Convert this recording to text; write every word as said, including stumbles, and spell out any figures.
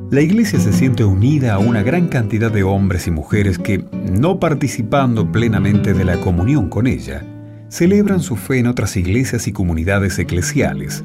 La Iglesia se siente unida a una gran cantidad de hombres y mujeres que, no participando plenamente de la comunión con ella, celebran su fe en otras iglesias y comunidades eclesiales,